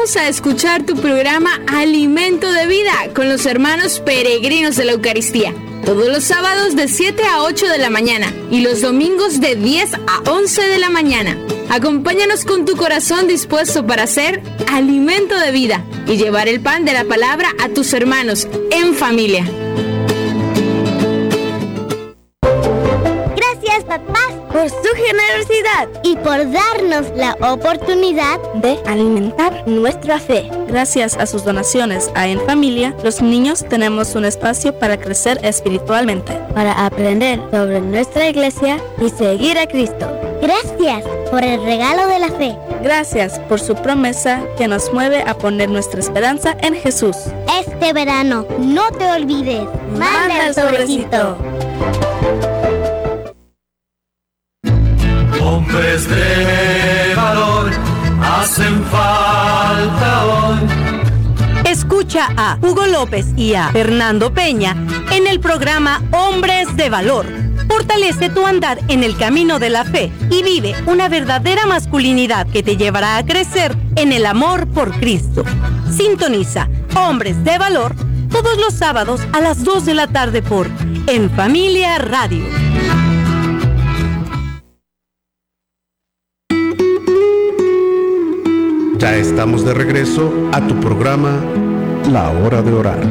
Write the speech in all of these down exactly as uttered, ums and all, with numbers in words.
invitamos a escuchar tu programa Alimento de Vida con los hermanos peregrinos de la Eucaristía. Todos los sábados de siete a ocho de la mañana y los domingos de diez a once de la mañana. Acompáñanos con tu corazón dispuesto para hacer alimento de vida y llevar el pan de la palabra a tus hermanos en familia. Gracias, papás, por su generosidad y por darnos la oportunidad de alimentar nuestra fe. Gracias a sus donaciones a En Familia, los niños tenemos un espacio para crecer espiritualmente, para aprender sobre nuestra iglesia y seguir a Cristo. Gracias por el regalo de la fe. Gracias por su promesa que nos mueve a poner nuestra esperanza en Jesús. Este verano, no te olvides. Manda el sobrecito. Hombres de valor hacen falta hoy. Escucha a Hugo López y a Fernando Peña en el programa Hombres de Valor. Fortalece tu andar en el camino de la fe y vive una verdadera masculinidad que te llevará a crecer en el amor por Cristo. Sintoniza Hombres de Valor todos los sábados a las dos de la tarde por En Familia Radio. Ya estamos de regreso a tu programa La Hora de Orar.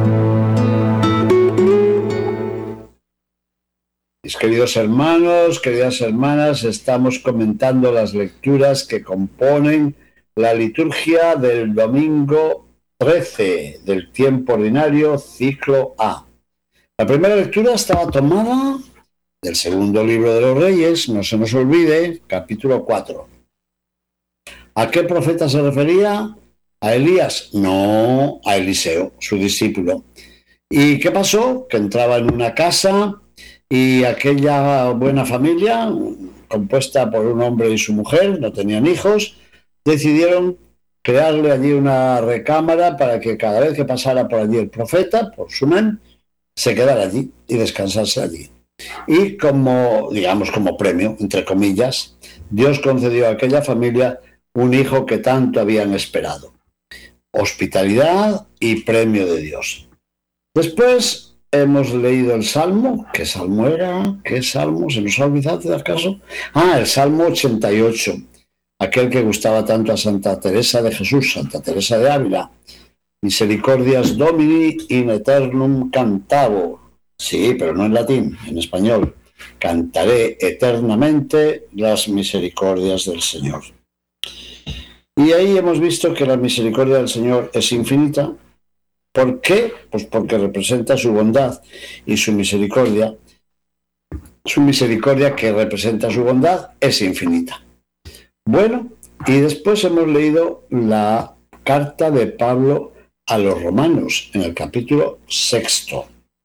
Mis queridos hermanos, queridas hermanas, estamos comentando las lecturas que componen la liturgia del domingo trece del tiempo ordinario, ciclo A. La primera lectura estaba tomada del segundo libro de los Reyes, no se nos olvide, capítulo cuatro. ¿A qué profeta se refería? ¿A Elías? No, a Eliseo, su discípulo. ¿Y qué pasó? Que entraba en una casa y aquella buena familia, compuesta por un hombre y su mujer, no tenían hijos, decidieron crearle allí una recámara para que cada vez que pasara por allí el profeta, por su man, se quedara allí y descansase allí. Y como, digamos, como premio, entre comillas, Dios concedió a aquella familia un hijo que tanto habían esperado. Hospitalidad y premio de Dios. Después hemos leído el Salmo. ¿Qué Salmo era? ¿Qué Salmo? ¿Se nos ha olvidado de acaso? Ah, el Salmo ochenta y ocho. Aquel que gustaba tanto a Santa Teresa de Jesús, Santa Teresa de Ávila. Misericordias Domini in eternum cantavo. Sí, pero no en latín, en español. Cantaré eternamente las misericordias del Señor. Y ahí hemos visto que la misericordia del Señor es infinita. ¿Por qué? Pues porque representa su bondad y su misericordia. Su misericordia, que representa su bondad, es infinita. Bueno, y después hemos leído la carta de Pablo a los romanos, en el capítulo sexto.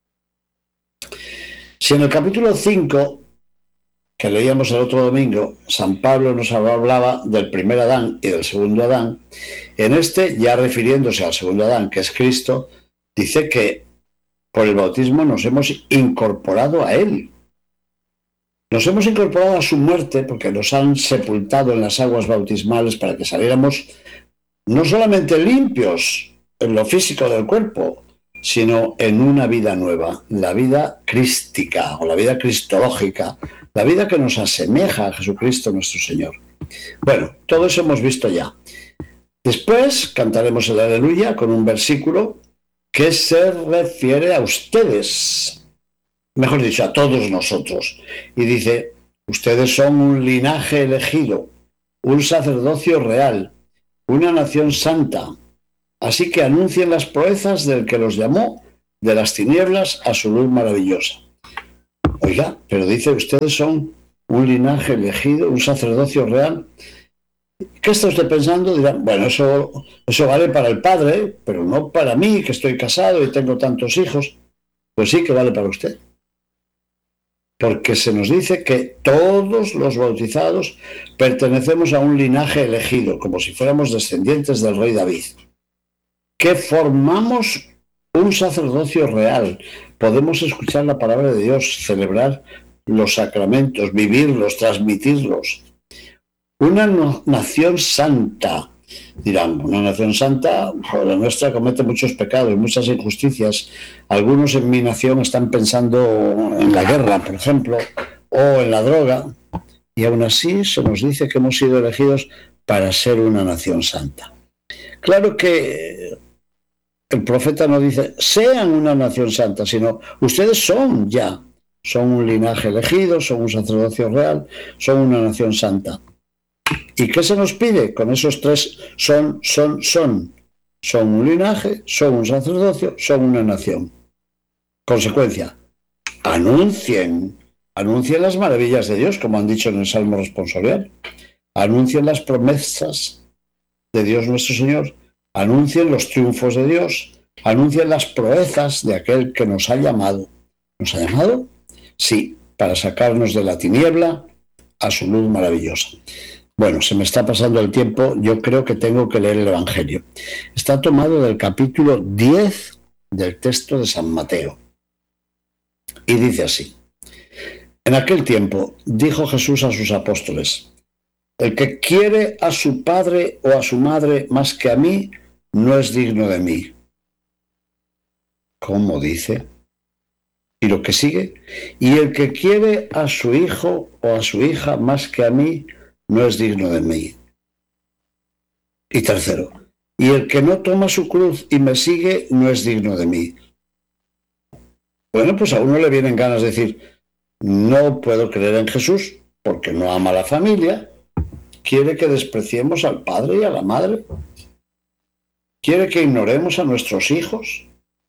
Si en el capítulo cinco, que leíamos el otro domingo, San Pablo nos hablaba del primer Adán y del segundo Adán, en este, ya refiriéndose al segundo Adán, que es Cristo, dice que por el bautismo nos hemos incorporado a Él. Nos hemos incorporado a su muerte porque nos han sepultado en las aguas bautismales para que saliéramos no solamente limpios en lo físico del cuerpo, sino en una vida nueva, la vida crística o la vida cristológica, la vida que nos asemeja a Jesucristo nuestro Señor. Bueno, todo eso hemos visto ya. Después cantaremos el Aleluya con un versículo que se refiere a ustedes, mejor dicho, a todos nosotros. Y dice, ustedes son un linaje elegido, un sacerdocio real, una nación santa. Así que anuncien las proezas del que los llamó de las tinieblas a su luz maravillosa. Oiga, pero dice, ustedes son un linaje elegido, un sacerdocio real. ¿Qué está usted pensando? Dirán, bueno, eso, eso vale para el padre, pero no para mí, que estoy casado y tengo tantos hijos. Pues sí que vale para usted. Porque se nos dice que todos los bautizados pertenecemos a un linaje elegido, como si fuéramos descendientes del rey David. Que formamos un sacerdocio real. Podemos escuchar la palabra de Dios, celebrar los sacramentos, vivirlos, transmitirlos. Una no, nación santa. Dirán, una nación santa, la nuestra comete muchos pecados, muchas injusticias. Algunos en mi nación están pensando en la guerra, por ejemplo, o en la droga, y aún así se nos dice que hemos sido elegidos para ser una nación santa. Claro que el profeta no dice, sean una nación santa, sino ustedes son ya, son un linaje elegido, son un sacerdocio real, son una nación santa. ¿Y qué se nos pide con esos tres son, son, son? Son un linaje, son un sacerdocio, son una nación. Consecuencia, anuncien, anuncien las maravillas de Dios, como han dicho en el Salmo responsorial. Anuncien las promesas de Dios nuestro Señor. Anuncien los triunfos de Dios. Anuncien las proezas de aquel que nos ha llamado. ¿Nos ha llamado? Sí, para sacarnos de la tiniebla a su luz maravillosa. Bueno, se me está pasando el tiempo, yo creo que tengo que leer el Evangelio. Está tomado del capítulo diez del texto de San Mateo. Y dice así: en aquel tiempo dijo Jesús a sus apóstoles, el que quiere a su padre o a su madre más que a mí, no es digno de mí. ¿Cómo dice? Y lo que sigue, y el que quiere a su hijo o a su hija más que a mí, no es digno de mí. Y tercero, y el que no toma su cruz y me sigue, no es digno de mí. Bueno, pues a uno le vienen ganas de decir, no puedo creer en Jesús porque no ama a la familia, quiere que despreciemos al padre y a la madre, quiere que ignoremos a nuestros hijos,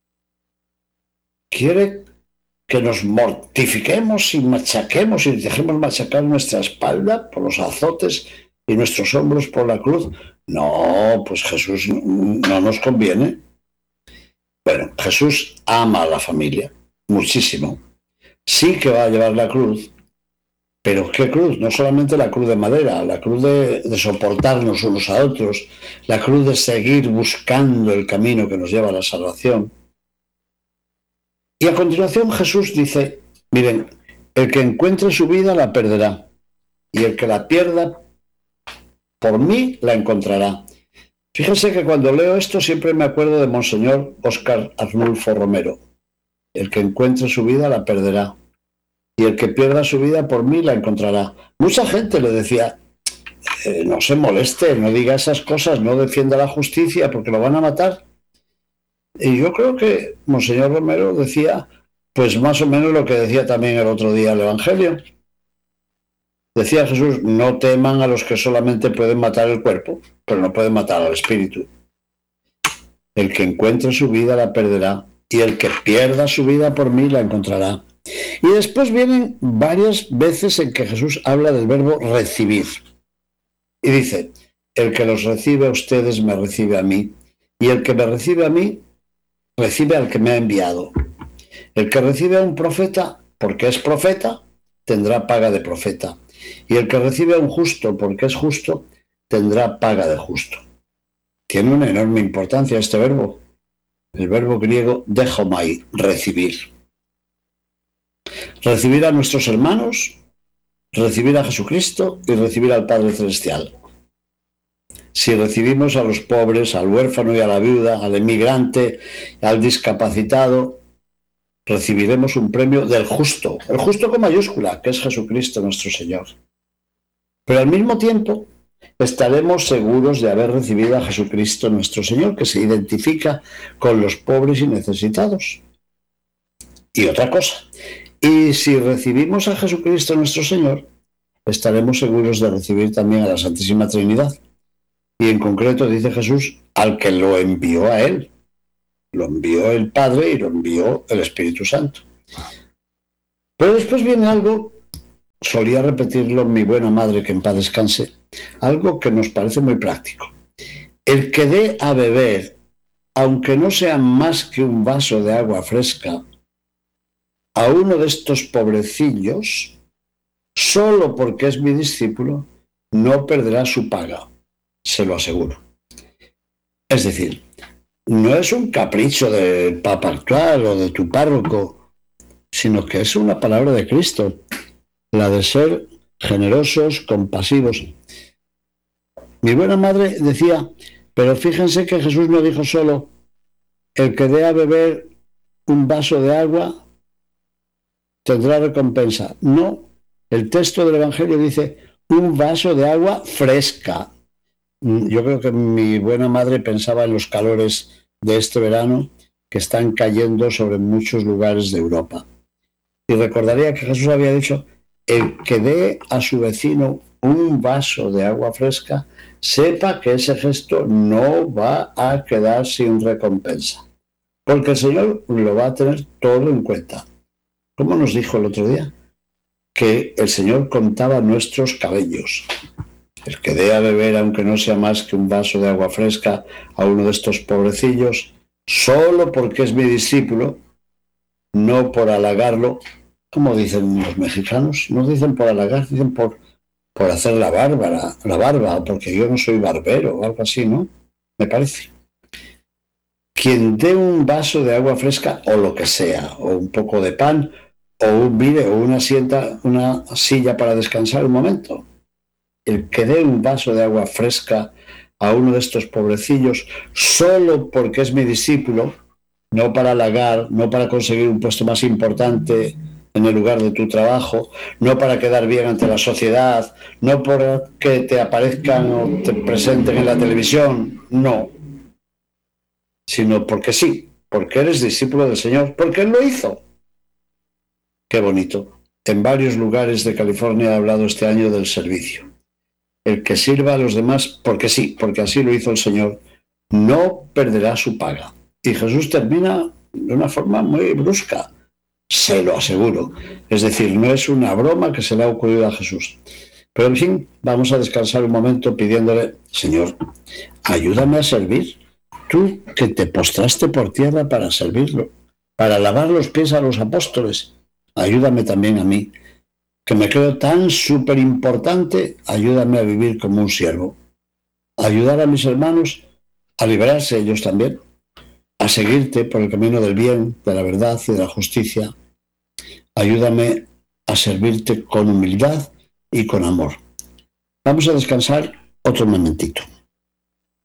quiere que nos mortifiquemos y machaquemos y dejemos machacar nuestra espalda por los azotes y nuestros hombros por la cruz. No, pues Jesús no nos conviene. Bueno, Jesús ama a la familia muchísimo. Sí que va a llevar la cruz, pero ¿qué cruz? No solamente la cruz de madera, la cruz de, de soportarnos unos a otros, la cruz de seguir buscando el camino que nos lleva a la salvación. Y a continuación Jesús dice, miren, el que encuentre su vida la perderá, y el que la pierda por mí la encontrará. Fíjense que cuando leo esto siempre me acuerdo de Monseñor Óscar Arnulfo Romero. El que encuentre su vida la perderá, y el que pierda su vida por mí la encontrará. Mucha gente le decía, eh, no se moleste, no diga esas cosas, no defienda la justicia porque lo van a matar. Y yo creo que Monseñor Romero decía, pues más o menos lo que decía también el otro día el Evangelio. Decía Jesús, no teman a los que solamente pueden matar el cuerpo, pero no pueden matar al espíritu. El que encuentre su vida la perderá, y el que pierda su vida por mí la encontrará. Y después vienen varias veces en que Jesús habla del verbo recibir. Y dice, el que los recibe a ustedes me recibe a mí, y el que me recibe a mí, recibe al que me ha enviado. El que recibe a un profeta, porque es profeta, tendrá paga de profeta. Y el que recibe a un justo, porque es justo, tendrá paga de justo. Tiene una enorme importancia este verbo. El verbo griego dechomai, recibir. Recibir a nuestros hermanos, recibir a Jesucristo y recibir al Padre Celestial. Si recibimos a los pobres, al huérfano y a la viuda, al emigrante, al discapacitado, recibiremos un premio del justo, el justo con mayúscula, que es Jesucristo nuestro Señor. Pero al mismo tiempo estaremos seguros de haber recibido a Jesucristo nuestro Señor, que se identifica con los pobres y necesitados. Y otra cosa, y si recibimos a Jesucristo nuestro Señor, estaremos seguros de recibir también a la Santísima Trinidad. Y en concreto dice Jesús, al que lo envió a él. Lo envió el Padre y lo envió el Espíritu Santo. Pero después viene algo, solía repetirlo mi buena madre, que en paz descanse, algo que nos parece muy práctico. El que dé a beber, aunque no sea más que un vaso de agua fresca, a uno de estos pobrecillos, solo porque es mi discípulo, no perderá su paga. Se lo aseguro. Es decir, no es un capricho del Papa actual o de tu párroco, sino que es una palabra de Cristo, la de ser generosos, compasivos. Mi buena madre decía, pero fíjense que Jesús no dijo solo, el que dé a beber un vaso de agua tendrá recompensa. No, el texto del Evangelio dice, un vaso de agua fresca. Yo creo que mi buena madre pensaba en los calores de este verano que están cayendo sobre muchos lugares de Europa. Y recordaría que Jesús había dicho, el que dé a su vecino un vaso de agua fresca, sepa que ese gesto no va a quedar sin recompensa, porque el Señor lo va a tener todo en cuenta. ¿Cómo nos dijo el otro día? Que el Señor contaba nuestros cabellos. El que dé a beber, aunque no sea más que un vaso de agua fresca, a uno de estos pobrecillos, solo porque es mi discípulo, no por halagarlo, como dicen los mexicanos, no dicen por halagar, dicen por, por hacer la bárbara, la barba, porque yo no soy barbero o algo así, ¿no? Me parece. Quien dé un vaso de agua fresca, o lo que sea, o un poco de pan, o un mire, o una, sienta, una silla para descansar un momento. El que dé un vaso de agua fresca a uno de estos pobrecillos, solo porque es mi discípulo, no para halagar, no para conseguir un puesto más importante en el lugar de tu trabajo, no para quedar bien ante la sociedad, no por que te aparezcan o te presenten en la televisión, no, sino porque sí, porque eres discípulo del Señor, porque Él lo hizo. Qué bonito. En varios lugares de California he hablado este año del servicio. El que sirva a los demás, porque sí, porque así lo hizo el Señor, no perderá su paga. Y Jesús termina de una forma muy brusca, se lo aseguro. Es decir, no es una broma que se le ha ocurrido a Jesús. Pero en fin, vamos a descansar un momento pidiéndole, Señor, ayúdame a servir. Tú que te postraste por tierra para servirlo, para lavar los pies a los apóstoles, ayúdame también a mí, que me creo tan súper importante, ayúdame a vivir como un siervo. Ayudar a mis hermanos a liberarse ellos también, a seguirte por el camino del bien, de la verdad y de la justicia. Ayúdame a servirte con humildad y con amor. Vamos a descansar otro momentito.